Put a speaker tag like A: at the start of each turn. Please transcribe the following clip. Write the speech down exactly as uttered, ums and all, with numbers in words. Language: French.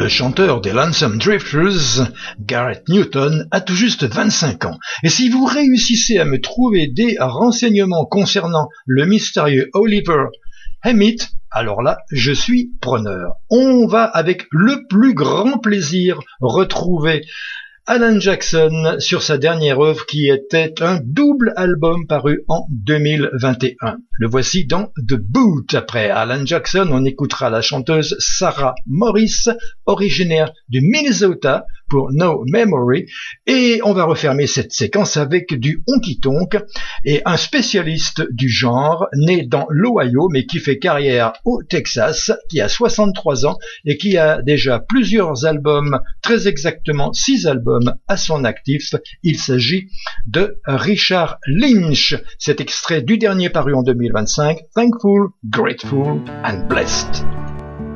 A: Le chanteur des Lonesome Drifters, Garrett Newton, a tout juste vingt-cinq ans. Et si vous réussissez à me trouver des renseignements concernant le mystérieux Oliver Hewitt, alors là, je suis preneur. On va avec le plus grand plaisir retrouver Alan Jackson sur sa dernière œuvre qui était un double album paru en deux mille vingt et un. Le voici dans The Boot. Après Alan Jackson, on écoutera la chanteuse Sarah Morris, originaire du Minnesota, pour No Memory, et on va refermer cette séquence avec du honky-tonk et un spécialiste du genre né dans l'Ohio mais qui fait carrière au Texas, qui a soixante-trois ans et qui a déjà plusieurs albums, très exactement six albums à son actif. Il s'agit de Richard Lynch. Cet extrait du dernier paru en deux mille vingt-cinq, Thankful, Grateful and Blessed.